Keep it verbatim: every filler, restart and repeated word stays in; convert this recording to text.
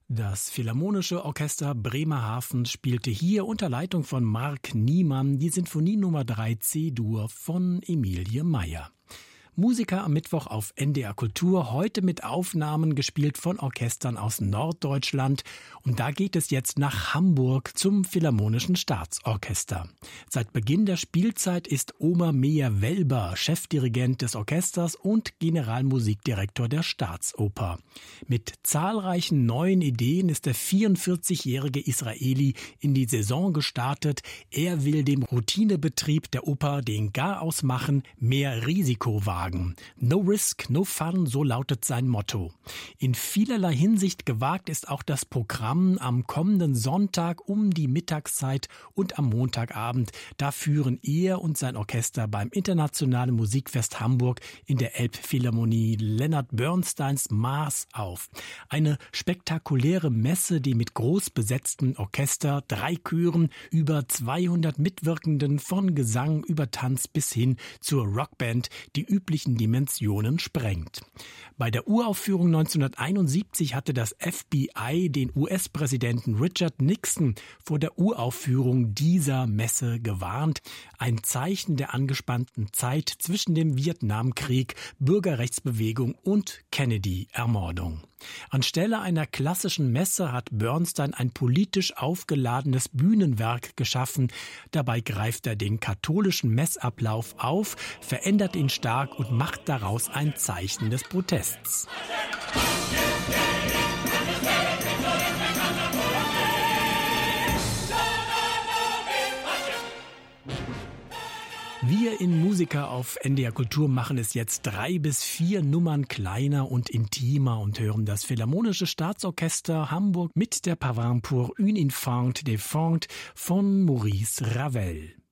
Das Philharmonische Orchester Bremerhaven spielte hier unter Leitung von Mark Niemann die Sinfonie Nummer drei C-Dur von Emilie Meyer. Musiker am Mittwoch auf N D R Kultur, heute mit Aufnahmen gespielt von Orchestern aus Norddeutschland. Und da geht es jetzt nach Hamburg zum Philharmonischen Staatsorchester. Seit Beginn der Spielzeit ist Omer Meyer-Welber Chefdirigent des Orchesters und Generalmusikdirektor der Staatsoper. Mit zahlreichen neuen Ideen ist der vierundvierzigjährige Israeli in die Saison gestartet. Er will dem Routinebetrieb der Oper den Garaus machen, mehr Risiko wagen. No risk, no fun, so lautet sein Motto. In vielerlei Hinsicht gewagt ist auch das Programm am kommenden Sonntag um die Mittagszeit und am Montagabend. Da führen er und sein Orchester beim Internationalen Musikfest Hamburg in der Elbphilharmonie Leonard Bernsteins Maß auf. Eine spektakuläre Messe, die mit groß besetztem Orchester, drei Chören, über zweihundert Mitwirkenden von Gesang über Tanz bis hin zur Rockband, die üblichen Dimensionen sprengt. Bei der Uraufführung neunzehnhunderteinundsiebzig hatte das F B I den U S-Präsidenten Richard Nixon vor der Uraufführung dieser Messe gewarnt. Ein Zeichen der angespannten Zeit zwischen dem Vietnamkrieg, Bürgerrechtsbewegung und Kennedy-Ermordung. Anstelle einer klassischen Messe hat Bernstein ein politisch aufgeladenes Bühnenwerk geschaffen. Dabei greift er den katholischen Messablauf auf, verändert ihn stark und macht daraus ein Zeichen des Protests. Wir in Musiker auf N D R Kultur machen es jetzt drei bis vier Nummern kleiner und intimer und hören das Philharmonische Staatsorchester Hamburg mit der Pavane pour une infante défunte von Maurice Ravel.